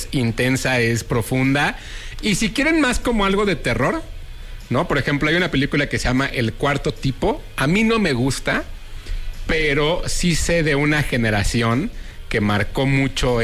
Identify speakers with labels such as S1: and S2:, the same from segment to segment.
S1: intensa, es profunda. Y si quieren más como algo de terror, ¿no? Por ejemplo, hay una película que se llama El Cuarto Tipo. A mí no me gusta, pero sí sé de una generación que marcó mucho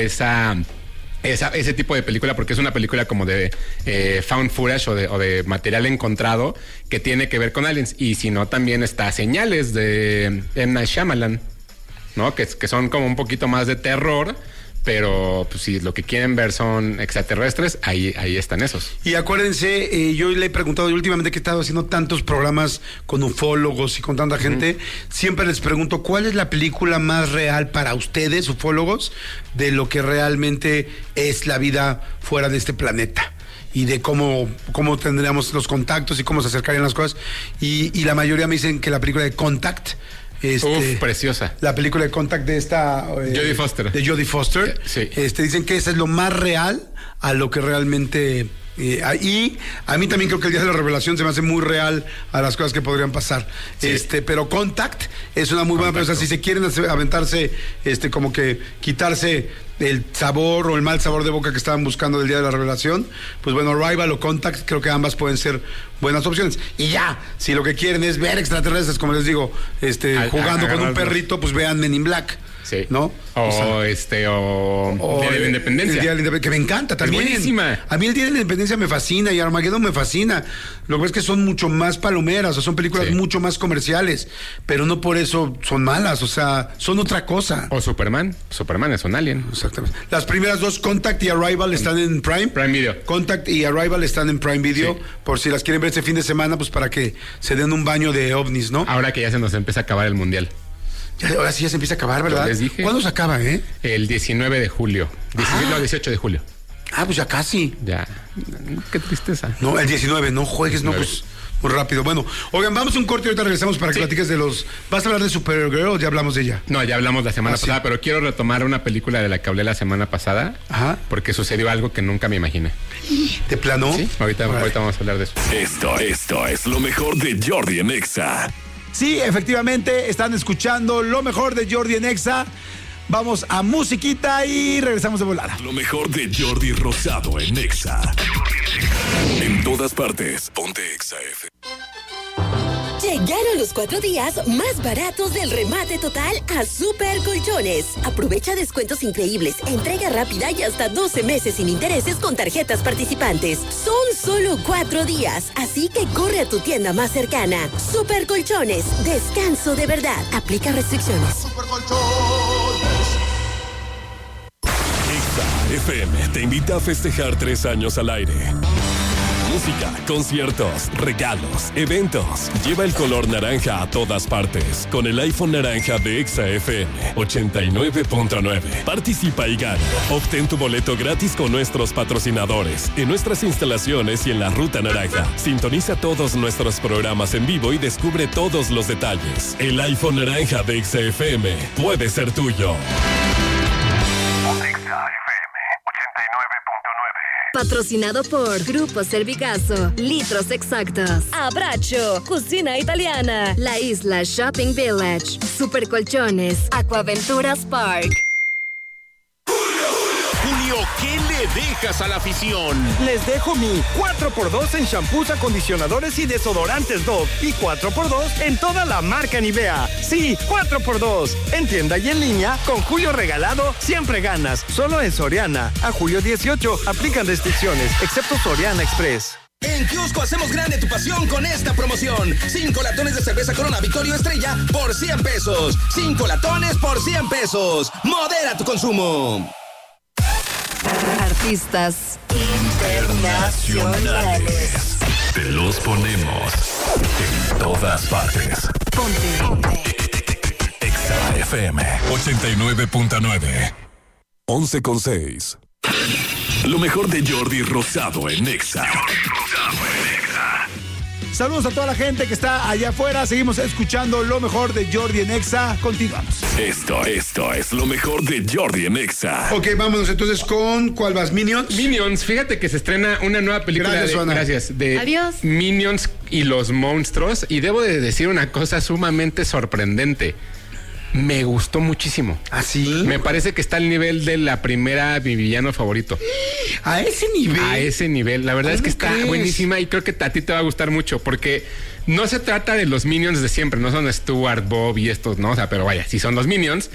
S1: ese tipo de película, porque es una película como de found footage o de material encontrado que tiene que ver con aliens. Y si no, también está Señales de M. Night Shyamalan, ¿no? Que son como un poquito más de terror. Pero pues, si lo que quieren ver son extraterrestres, ahí están esos. Y
S2: acuérdense, yo le he preguntado últimamente que he estado haciendo tantos programas con ufólogos y con tanta gente, siempre les pregunto, ¿cuál es la película más real para ustedes, ufólogos, de lo que realmente es la vida fuera de este planeta? Y de cómo tendríamos los contactos y cómo se acercarían las cosas. Y la mayoría me dicen que la película de Contact...
S1: preciosa.
S2: La película de Contact de esta...
S1: Jodie Foster.
S2: De Jodie Foster.
S1: Sí.
S2: Dicen que esa es lo más real a lo que realmente... y a mí también creo que el día de la revelación se me hace muy real a las cosas que podrían pasar. Sí. Pero Contact es una muy buena película. O sea, si se quieren aventarse, como que quitarse el sabor o el mal sabor de boca que estaban buscando del día de la revelación, pues bueno, Arrival o Contact, creo que ambas pueden ser buenas opciones. Y ya, si lo que quieren es ver extraterrestres, como les digo, jugando con un perrito, pues vean Men in Black.
S1: Sí.
S2: ¿No?
S1: O Día de la Independencia.
S2: El Día de la Independencia, que me encanta también.
S1: Es buenísima.
S2: A mí el Día de la Independencia me fascina y Armageddon me fascina. Lo que es que son mucho más palomeras, o son películas mucho más comerciales, pero no por eso son malas, o sea, son otra cosa.
S1: O Superman. Superman es un alien.
S2: Exactamente. Las primeras dos, Contact y Arrival, están en Prime.
S1: Prime Video.
S2: Contact y Arrival están en Prime Video, por si las quieren ver este fin de semana, pues para que se den un baño de ovnis, ¿no?
S1: Ahora que ya se nos empieza a acabar el mundial.
S2: Ahora sí ya se empieza a acabar, ¿verdad?
S1: Les dije.
S2: ¿Cuándo se acaba,
S1: El 19 de julio. 18 de julio.
S2: Pues ya casi.
S1: Ya. Qué tristeza.
S2: No, el 19, no juegues, 19. No, pues muy rápido. Bueno, oigan, vamos a un corte y ahorita regresamos para que platiques de los... ¿Vas a hablar de Supergirl o ya hablamos de ella?
S1: No, ya hablamos la semana pasada, pero quiero retomar una película de la que hablé la semana pasada.
S2: Ajá.
S1: Porque sucedió algo que nunca me imaginé.
S2: ¿De plano?
S1: Sí, ahorita vamos a hablar de eso.
S3: Esto es lo mejor de Jordi en Exa.
S2: Sí, efectivamente, están escuchando lo mejor de Jordi en Exa. Vamos a musiquita y regresamos de volada.
S3: Lo mejor de Jordi Rosado en Exa. En todas partes, ponte Exa F.
S4: Llegaron los 4 días más baratos del remate total a Super Colchones. Aprovecha descuentos increíbles, entrega rápida y hasta 12 meses sin intereses con tarjetas participantes. Son solo 4 días, así que corre a tu tienda más cercana. Super Colchones, descanso de verdad. Aplica restricciones.
S3: Super Colchones. Exa FM te invita a festejar 3 años al aire. Música, conciertos, regalos, eventos. Lleva el color naranja a todas partes con el iPhone naranja de Exa FM 89.9. Participa y gana. Obtén tu boleto gratis con nuestros patrocinadores en nuestras instalaciones y en la Ruta Naranja. Sintoniza todos nuestros programas en vivo y descubre todos los detalles. El iPhone naranja de Exa FM puede ser tuyo.
S4: Patrocinado por Grupo Servicazo, Litros Exactos, Abracho, Cocina Italiana, La Isla Shopping Village, Super Colchones, Aquaventuras Park.
S5: Julio, ¿qué le dejas a la afición?
S6: Les dejo mi 4x2 en shampoos, acondicionadores y desodorantes Dove y 4x2 en toda la marca Nivea. Sí, 4x2. En tienda y en línea, con Julio regalado, siempre ganas. Solo en Soriana. A julio 18, aplican restricciones, excepto Soriana Express.
S7: En Kiosco hacemos grande tu pasión con esta promoción. 5 latones de cerveza Corona Victoria Estrella por 100 pesos. 5 latones por 100 pesos. Modera tu consumo.
S4: Artistas
S3: internacionales. Te los ponemos en todas partes.
S4: Ponte.
S3: Exa FM 89.9. 11.6. Lo mejor de Jordi Rosado en Exa.
S2: Saludos a toda la gente que está allá afuera. Seguimos escuchando lo mejor de Jordi en Exa. Continuamos.
S3: Esto es lo mejor de Jordi en Exa.
S2: Ok, vámonos entonces con ¿cuál vas? ¿Minions?
S1: Minions. Fíjate que se estrena una nueva película de
S4: Adiós.
S1: Minions y los monstruos. Y debo de decir una cosa sumamente sorprendente. me gustó muchísimo.
S2: ¿Ah, sí?
S1: Me parece que está al nivel de la primera mi villano favorito.
S2: ¿A ese nivel?
S1: A ese nivel. La verdad es que está buenísima y creo que a ti te va a gustar mucho porque no se trata de los Minions de siempre, no son Stuart, Bob y estos, ¿no? O sea, pero vaya, sí son los Minions.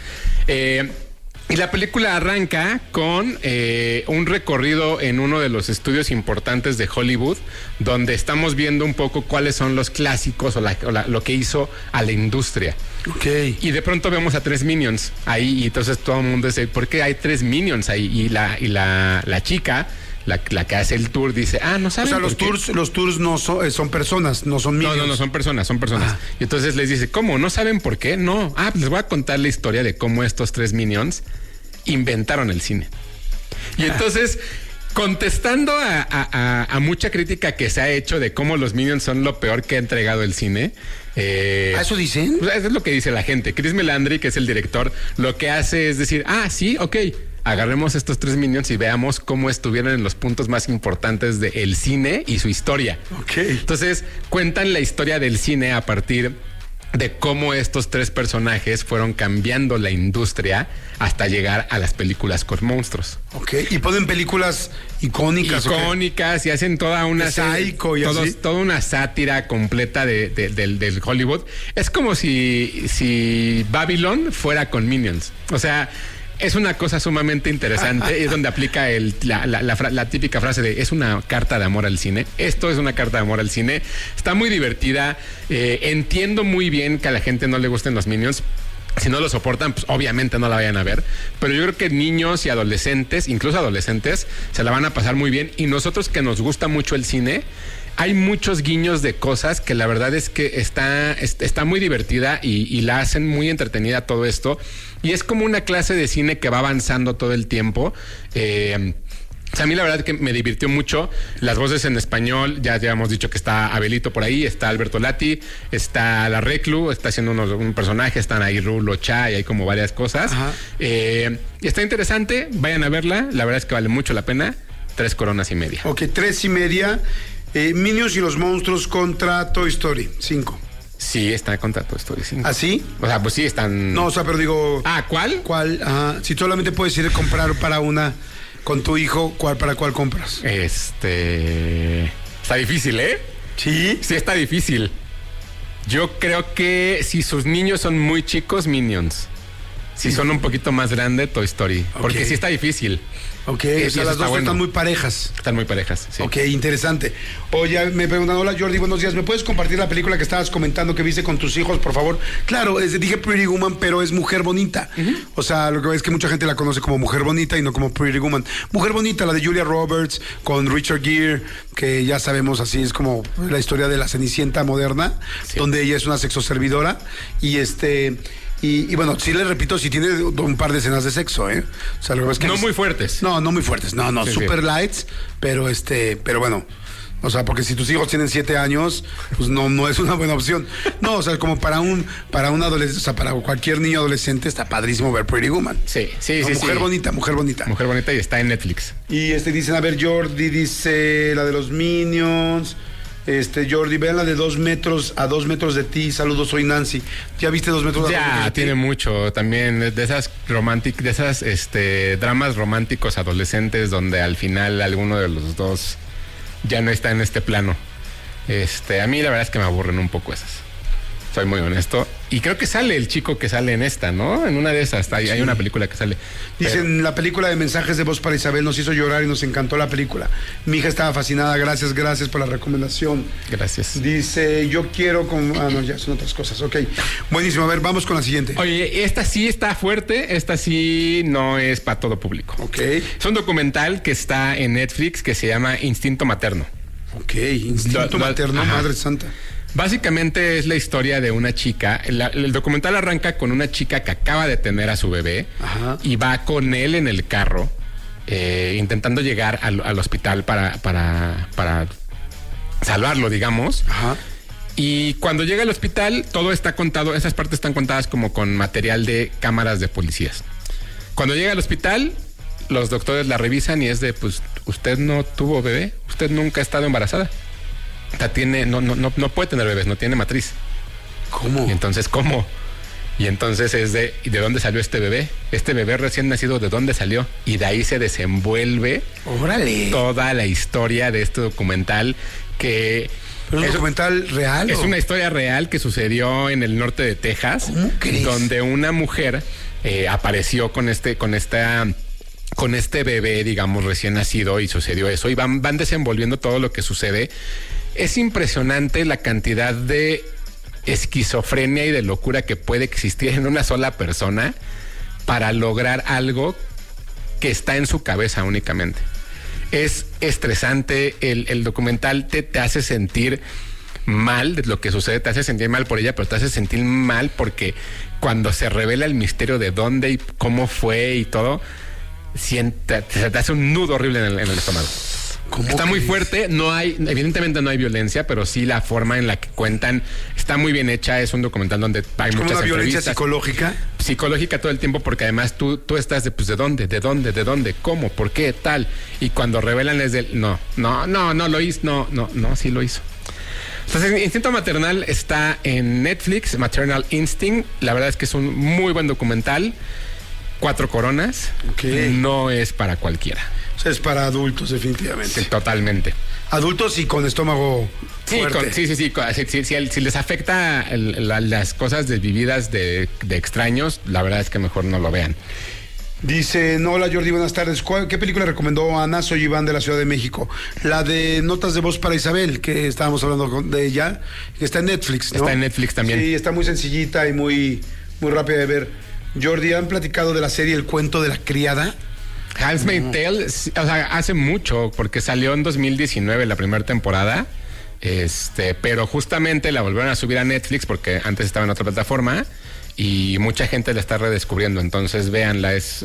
S1: Y la película arranca con un recorrido en uno de los estudios importantes de Hollywood, donde estamos viendo un poco cuáles son los clásicos o lo que hizo a la industria.
S2: Ok.
S1: Y de pronto vemos a 3 Minions ahí y entonces todo el mundo dice, ¿por qué hay 3 Minions ahí? Y la chica, la que hace el tour, dice, no saben.
S2: O sea, los tours no son personas, no son Minions.
S1: No, son personas. Y entonces les dice, ¿cómo? ¿No saben por qué? No. Pues les voy a contar la historia de cómo estos 3 Minions inventaron el cine. Y entonces, contestando a mucha crítica que se ha hecho de cómo los Minions son lo peor que ha entregado el cine.
S2: ¿Eso dicen?
S1: Pues eso es lo que dice la gente. Chris Melandri, que es el director, lo que hace es decir, sí, ok, agarremos estos 3 Minions y veamos cómo estuvieron en los puntos más importantes del cine y su historia.
S2: Ok.
S1: Entonces, cuentan la historia del cine a partir de cómo estos 3 personajes fueron cambiando la industria hasta llegar a las películas con monstruos.
S2: Ok, y ponen películas icónicas.
S1: Y hacen toda una
S2: Psycho y así.
S1: Toda una sátira completa del Hollywood. Es como si Babylon fuera con Minions. O sea, es una cosa sumamente interesante. Es donde aplica la típica frase de es una carta de amor al cine. Esto es una carta de amor al cine. Está muy divertida. Entiendo muy bien que a la gente no le gusten los Minions. Si no lo soportan, pues obviamente no la vayan a ver. Pero yo creo que niños y adolescentes, incluso adolescentes, se la van a pasar muy bien. Y nosotros que nos gusta mucho el cine, hay muchos guiños de cosas que la verdad es que está muy divertida y la hacen muy entretenida todo esto. Y es como una clase de cine que va avanzando todo el tiempo. O sea, a mí la verdad es que me divirtió mucho. Las voces en español, ya hemos dicho que está Abelito por ahí, está Alberto Lati, está la Reclu, está haciendo un personaje, están ahí Rulo, Cha y hay como varias cosas. Está interesante, vayan a verla, la verdad es que vale mucho la pena. 3 coronas y media.
S2: Ok, 3.5. Minions y los monstruos contra Toy Story 5.
S1: Sí, está contra Toy Story 5.
S2: ¿Ah, sí?
S1: O sea, pues sí, están...
S2: No, o sea, pero digo...
S1: ¿Cuál?
S2: ¿Cuál? Si solamente puedes ir a comprar para una con tu hijo, ¿para cuál compras?
S1: Está difícil, ¿eh?
S2: ¿Sí?
S1: Sí, está difícil. Yo creo que si sus niños son muy chicos, Minions. Si son un poquito más grandes, Toy Story. Porque sí está difícil.
S2: Ok, o sea, las dos están muy parejas.
S1: Están muy parejas, sí.
S2: Ok, interesante. Oye, me preguntan, hola Jordi, buenos días. ¿Me puedes compartir la película que estabas comentando que viste con tus hijos, por favor? Claro, dije Pretty Woman, pero es Mujer Bonita. O sea, lo que es que mucha gente la conoce como Mujer Bonita y no como Pretty Woman. Mujer Bonita, la de Julia Roberts con Richard Gere, que ya sabemos, así es como la historia de la Cenicienta moderna, donde ella es una sexoservidora y bueno, sí le repito, sí tiene un par de escenas de sexo, ¿eh? O sea, lo que es que
S1: no muy fuertes.
S2: No muy fuertes. No, sí, super lights, pero bueno. O sea, porque si tus hijos tienen 7 años, pues no es una buena opción. No, o sea, como para un adolescente, o sea, para cualquier niño adolescente está padrísimo ver Pretty Woman.
S1: Sí.
S2: Mujer bonita.
S1: Mujer bonita y está en Netflix.
S2: Y dicen, a ver, Jordi dice la de los Minions. Jordi, vean la de 2 metros a 2 metros de ti. Saludos, soy Nancy. ¿Ya viste 2 metros a 2 metros de ti?
S1: Tiene mucho también de esas dramas románticos adolescentes donde al final alguno de los dos ya no está en este plano. A mí la verdad es que me aburren un poco esas. Soy muy honesto. Y creo que sale el chico que sale en esta, ¿no? En una de esas. Hay una película que sale.
S2: Dicen, la película de Mensajes de Voz para Isabel nos hizo llorar y nos encantó la película. Mi hija estaba fascinada. Gracias por la recomendación.
S1: Gracias.
S2: Dice, yo quiero no, ya son otras cosas. Ok. Buenísimo. A ver, vamos con la siguiente.
S1: Oye, esta sí está fuerte. Esta sí no es para todo público.
S2: Ok.
S1: Es un documental que está en Netflix que se llama Instinto Materno.
S2: Ok. Instinto Materno, Madre Santa.
S1: Básicamente es la historia de una chica. El documental arranca con una chica que acaba de tener a su bebé. Y va con él en el carro intentando llegar al hospital para salvarlo, digamos. Y cuando llega al hospital, todo está contado, esas partes están contadas como con material de cámaras de policías. Cuando llega al hospital, los doctores la revisan y es de, pues, usted no tuvo bebé, usted nunca ha estado embarazada. No puede tener bebés, no tiene matriz.
S2: ¿Cómo?
S1: Y entonces, ¿cómo? Y entonces es ¿de dónde salió este bebé? Este bebé recién nacido, ¿de dónde salió? Y de ahí se desenvuelve toda la historia de este documental que...
S2: ¿Pero es un documental real?
S1: Es una historia real que sucedió en el norte de Texas.
S2: ¿Cómo crees?
S1: Donde una mujer apareció con este bebé, digamos, recién nacido, y sucedió eso. Y van desenvolviendo todo lo que sucede. Es impresionante la cantidad de esquizofrenia y de locura que puede existir en una sola persona para lograr algo que está en su cabeza únicamente. Es estresante, el documental te hace sentir mal de lo que sucede, te hace sentir mal por ella, pero te hace sentir mal porque cuando se revela el misterio de dónde y cómo fue y todo, se te hace un nudo horrible en el estómago. Está muy fuerte, evidentemente no hay violencia, pero sí la forma en la que cuentan está muy bien hecha. Es un documental donde hay muchas
S2: una violencia
S1: entrevistas.
S2: Psicológica
S1: Todo el tiempo, porque además tú estás de, pues, ¿de dónde? ¿Cómo? ¿Por qué? Tal. Y cuando revelan es del, no lo hizo, no, sí lo hizo. Entonces, Instinto Maternal está en Netflix, Maternal Instinct. La verdad es que es un muy buen documental. 4 coronas. No es para cualquiera.
S2: O sea, es para adultos, definitivamente.
S1: Sí, totalmente.
S2: Adultos y con estómago fuerte.
S1: Sí. Si les afecta las cosas desvividas de extraños, la verdad es que mejor no lo vean.
S2: Dice, hola Jordi, buenas tardes. ¿Qué película recomendó Ana? Soy Iván de la Ciudad de México. La de Notas de Voz para Isabel, que estábamos hablando de ella, que está en Netflix, ¿no?
S1: Está en Netflix también.
S2: Sí, está muy sencillita y muy rápida de ver. Jordi, ¿han platicado de la serie El Cuento de la Criada?
S1: Handmaid's Tale, o sea, hace mucho, porque salió en 2019 la primera temporada, pero justamente la volvieron a subir a Netflix porque antes estaba en otra plataforma y mucha gente la está redescubriendo. Entonces, véanla, es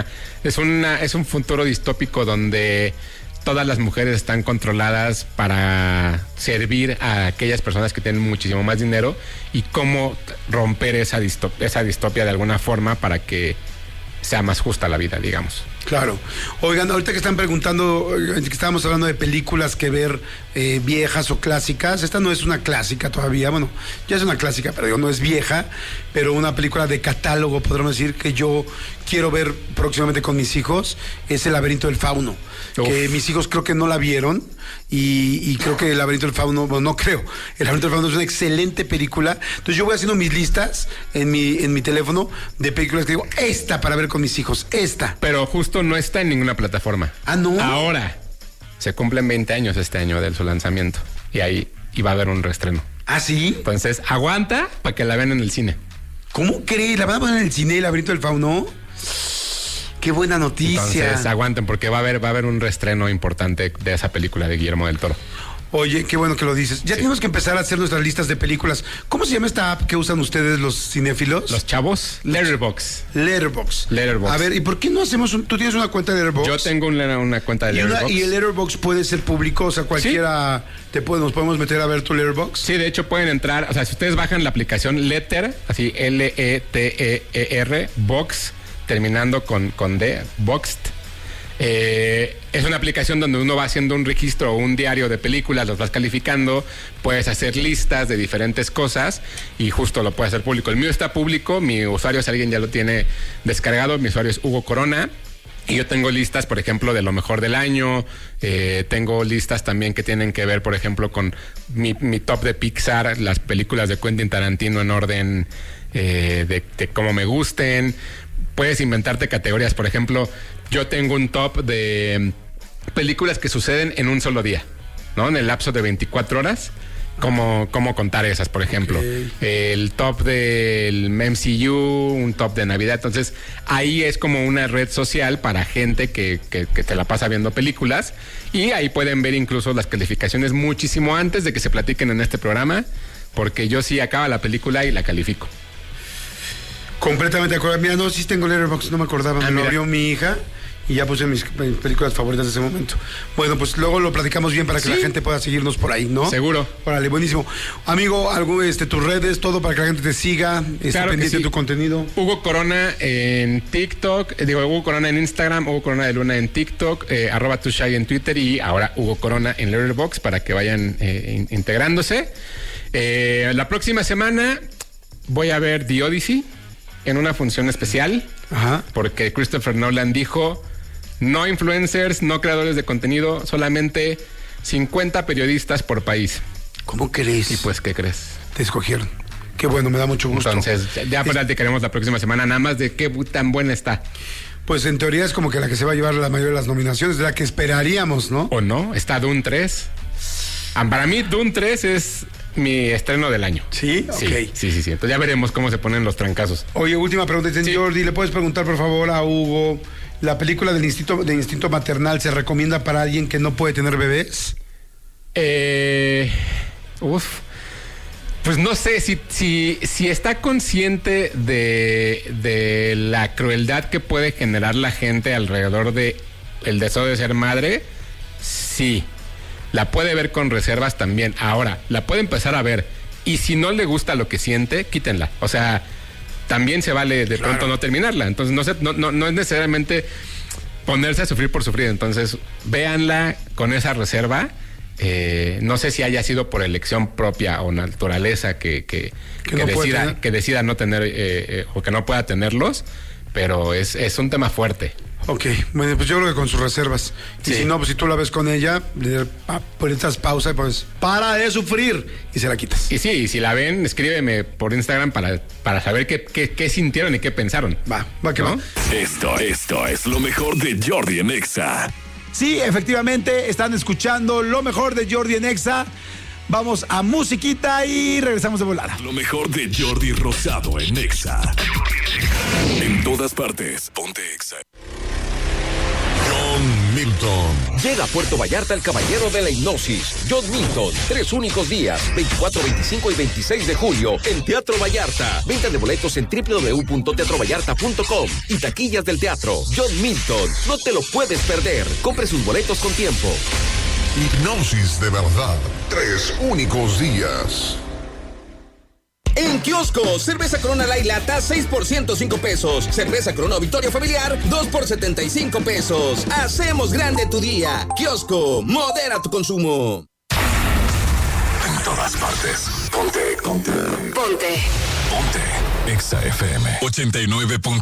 S1: un futuro distópico donde todas las mujeres están controladas para servir a aquellas personas que tienen muchísimo más dinero, y cómo romper esa distopia de alguna forma para que sea más justa la vida, digamos.
S2: Claro. Oigan, ahorita que están preguntando, que estábamos hablando de películas que ver viejas o clásicas, esta no es una clásica todavía, bueno, ya es una clásica, pero no es vieja, pero una película de catálogo, podríamos decir, que yo quiero ver próximamente con mis hijos, es El Laberinto del Fauno. Que mis hijos creo que no la vieron, y creo que El Laberinto del Fauno, bueno, no creo, El Laberinto del Fauno es una excelente película. Entonces yo voy haciendo mis listas en mi teléfono de películas que digo, esta para ver con mis hijos, esta.
S1: Pero justo no está en ninguna plataforma.
S2: Ah, ¿no?
S1: Ahora se cumplen 20 años este año de su lanzamiento, y ahí iba a haber un reestreno.
S2: ¿Ah, sí?
S1: Entonces aguanta para que la vean en el cine.
S2: ¿Cómo crees? ¿La van a ver en el cine, El Laberinto del Fauno? Qué buena noticia.
S1: Entonces aguanten, porque va a haber un reestreno importante de esa película de Guillermo del Toro.
S2: Oye, qué bueno que lo dices. Ya tenemos que empezar a hacer nuestras listas de películas. ¿Cómo se llama esta app que usan ustedes los cinéfilos?
S1: Los chavos. Letterboxd.
S2: A ver, ¿y por qué no hacemos tú tienes una cuenta de Letterboxd?
S1: Yo tengo una cuenta de Letterboxd.
S2: ¿Y el Letterboxd puede ser público? O sea, cualquiera nos podemos meter a ver tu Letterboxd.
S1: Sí, de hecho pueden entrar, o sea, si ustedes bajan la aplicación Letter, así Letter, Box, terminando con D, Boxed. Es una aplicación donde uno va haciendo un registro o un diario de películas, los vas calificando, puedes hacer listas de diferentes cosas y justo lo puedes hacer público. El mío está público, mi usuario, si alguien ya lo tiene descargado, mi usuario es Hugo Corona. Y yo tengo listas, por ejemplo, de lo mejor del año. Tengo listas también que tienen que ver, por ejemplo, con mi top de Pixar, las películas de Quentin Tarantino en orden de cómo me gusten. Puedes inventarte categorías. Por ejemplo, yo tengo un top de películas que suceden en un solo día, ¿no? En el lapso de 24 horas. ¿Cómo contar esas, por ejemplo? Okay. El top del MCU, un top de Navidad. Entonces, ahí es como una red social para gente que te la pasa viendo películas. Y ahí pueden ver incluso las calificaciones muchísimo antes de que se platiquen en este programa, porque yo sí acaba la película y la califico.
S2: Completamente de acuerdo. Mira, no, sí tengo Letterboxd, no me acordaba. Me lo abrió mi hija y ya puse mis películas favoritas de ese momento. Bueno, pues luego lo platicamos bien para que la gente pueda seguirnos por ahí, ¿no?
S1: Seguro.
S2: Órale, buenísimo. Amigo, tus redes, todo para que la gente te siga,
S1: claro,
S2: pendiente
S1: sí.
S2: de tu contenido.
S1: Hugo Corona en TikTok, Hugo Corona en Instagram, Hugo Corona de Luna en TikTok, @tushai en Twitter, y ahora Hugo Corona en Letterboxd para que vayan integrándose. La próxima semana voy a ver The Odyssey en una función especial.
S2: Ajá.
S1: Porque Christopher Nolan dijo, no influencers, no creadores de contenido, solamente 50 periodistas por país.
S2: ¿Cómo crees?
S1: Y pues, ¿qué crees?
S2: Te escogieron. Qué bueno, me da mucho gusto.
S1: Entonces, ya platicaremos la próxima semana nada más de qué tan buena está.
S2: Pues en teoría es como que la que se va a llevar la mayoría de las nominaciones, de la que esperaríamos, ¿no?
S1: ¿O no? Está Dune 3. Para mí, Dune 3 es mi estreno del año.
S2: ¿Sí? Ok.
S1: Sí. Entonces ya veremos cómo se ponen los trancazos.
S2: Oye, última pregunta. Dicen,
S1: Sí.
S2: Jordi, ¿le puedes preguntar por favor a Hugo, la película del instinto maternal se recomienda para alguien que no puede tener bebés?
S1: Pues no sé, si está consciente de la crueldad que puede generar la gente alrededor de el deseo de ser madre, sí. La puede ver con reservas también. Ahora, la puede empezar a ver. Y si no le gusta lo que siente, quítenla. O sea, también se vale de pronto no terminarla. Entonces, no es necesariamente ponerse a sufrir por sufrir. Entonces, véanla con esa reserva. No sé si haya sido por elección propia o naturaleza que decida no tener o que no pueda tenerlos, pero es un tema fuerte.
S2: Ok, bueno, pues yo creo que con sus reservas. Y si no, pues si tú la ves con ella, por estas pausas, pues para de sufrir y se la quitas.
S1: Y sí, y si la ven, escríbeme por Instagram para saber qué sintieron y qué pensaron.
S2: Va que
S1: ¿no?
S2: va.
S3: Esto es lo mejor de Jordi en Exa.
S8: Sí, efectivamente, están escuchando lo mejor de Jordi en Exa. Vamos a musiquita y regresamos de volada.
S3: Lo mejor de Jordi Rosado en Exa. En todas partes, ponte Exa.
S9: John Milton.
S10: Llega a Puerto Vallarta el caballero de la hipnosis, John Milton. 3 únicos días, 24, 25 y 26 de julio, en Teatro Vallarta. Venta de boletos en www.teatrovallarta.com y taquillas del teatro. John Milton, no te lo puedes perder. Compre sus boletos con tiempo.
S9: Hipnosis de verdad. 3 únicos días.
S7: En kiosco, cerveza Corona Light Lata 6 por 105 pesos. Cerveza Corona Victoria Familiar 2 por 75 pesos. Hacemos grande tu día. Kiosco, modera tu consumo.
S3: En todas partes, ponte.
S4: Ponte.
S3: Exa FM 89.